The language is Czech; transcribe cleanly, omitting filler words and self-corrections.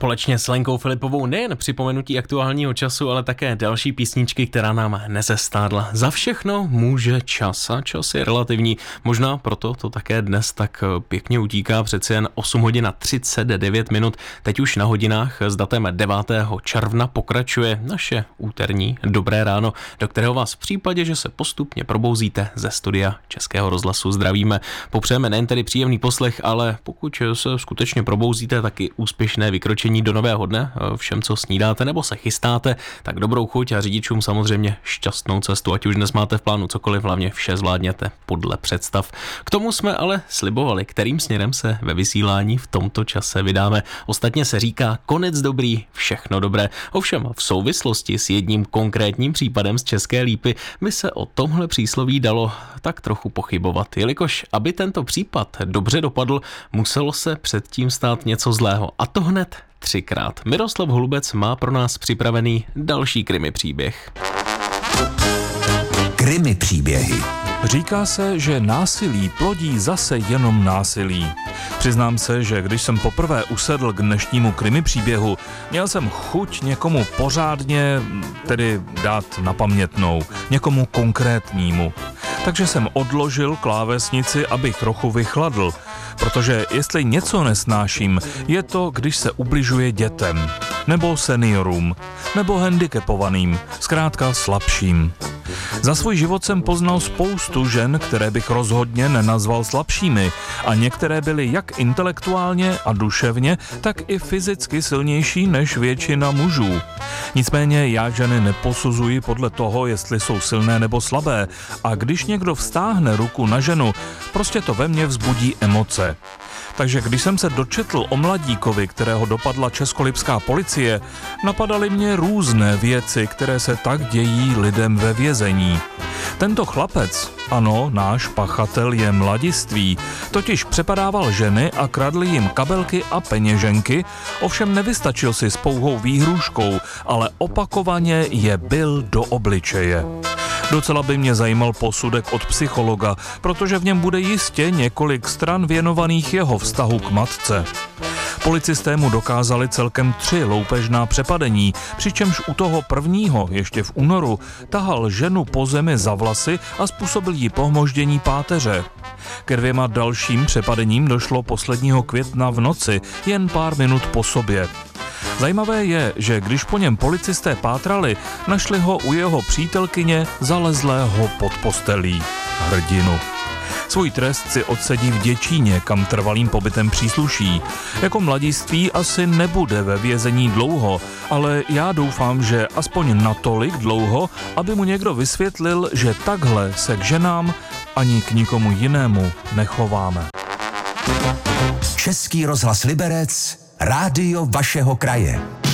společně s Lenkou Filipovou nejen připomenutí aktuálního času, ale také další písničky, která nám nezestádla. Za všechno může čas a čas je relativní. Možná proto to také dnes tak pěkně utíká, přeci jen 8 hodin a 39 minut. Teď už na hodinách s datem 9. června pokračuje naše úterní Dobré ráno, do kterého vás v případě, že se postupně probouzíte ze studia Českého rozhlasu zdravíme. Popřejeme nejen tedy příjemný poslech, ale pokud se skutečně probouzíte, taky úspěšné vykročení do nového dne. Všem, co snídáte nebo se chystáte, tak dobrou chuť a řidičům samozřejmě šťastnou cestu. Ať už dnes máte v plánu cokoliv, hlavně vše zvládněte podle představ. K tomu jsme ale slibovali, kterým směrem se ve vysílání v tomto čase vydáme. Ostatně se říká konec dobrý, všechno dobré. Ovšem v souvislosti s jedním konkrétním případem z České Lípy by se o tomhle přísloví dalo tak trochu pochybovat, jelikož aby tento případ dobře dopadl, muselo se předtím stát něco zlého, a to hned 3krát. Miroslav Holubec má pro nás připravený další krimi příběh. Krimi příběhy. Říká se, že násilí plodí zase jenom násilí. Přiznám se, že když jsem poprvé usedl k dnešnímu krimi příběhu, měl jsem chuť někomu pořádně, tedy dát na pamětnou, někomu konkrétnímu. Takže jsem odložil klávesnici, abych trochu vychladl, protože jestli něco nesnáším, je to, když se ubližuje dětem, nebo seniorům, nebo handicapovaným, zkrátka slabším. Za svůj život jsem poznal spoustu žen, které bych rozhodně nenazval slabšími, a některé byly jak intelektuálně a duševně, tak i fyzicky silnější než většina mužů. Nicméně já ženy neposuzuji podle toho, jestli jsou silné nebo slabé, a když někdo vztáhne ruku na ženu, prostě to ve mně vzbudí emoce. Takže když jsem se dočetl o mladíkovi, kterého dopadla českolipská policie, napadaly mě různé věci, které se tak dějí lidem ve vězení. Tento chlapec, ano, náš pachatel je mladistvý, totiž přepadával ženy a kradl jim kabelky a peněženky, ovšem nevystačil si s pouhou výhrůžkou, ale opakovaně je bil do obličeje. Docela by mě zajímal posudek od psychologa, protože v něm bude jistě několik stran věnovaných jeho vztahu k matce. Policisté mu dokázali celkem 3 loupežná přepadení, přičemž u toho prvního, ještě v únoru, tahal ženu po zemi za vlasy a způsobil jí pohmoždění páteře. Ke 2 dalším přepadením došlo posledního května v noci, jen pár minut po sobě. Zajímavé je, že když po něm policisté pátrali, našli ho u jeho přítelkyně zalezlého pod postelí. Hrdinu. Svůj trest si odsedí v Děčíně, kam trvalým pobytem přísluší. Jako mladiství asi nebude ve vězení dlouho, ale já doufám, že aspoň natolik dlouho, aby mu někdo vysvětlil, že takhle se k ženám ani k nikomu jinému nechováme. Český rozhlas Liberec, rádio vašeho kraje.